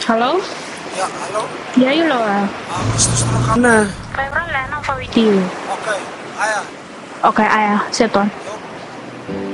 Halo? Ja, hallo? Ja, Julo. Bist du noch an? Februari non fa video. Okay, ah ja, Oké, ah ja, zet dan. jo.